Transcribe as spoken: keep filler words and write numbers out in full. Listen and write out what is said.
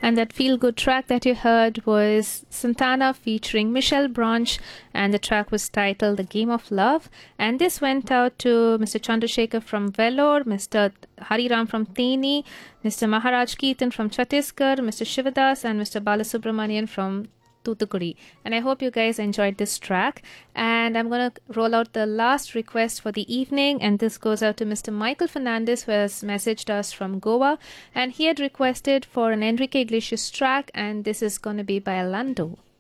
And that feel good track that you heard was Santana featuring Michelle Branch, and the track was titled The Game of Love. And this went out to Mister Chandrasekhar from Vellore, Mister Hariram from Teni, Mister Maharaj Keetan from Chhattisgarh, Mister Shivadas, and Mister Balasubramanian from Toothukudi. And I hope you guys enjoyed this track. And I'm going to roll out the last request for the evening, and this goes out to Mister Michael Fernandez, who has messaged us from Goa, and he had requested for an Enrique Iglesias track, and this is going to be by Lando.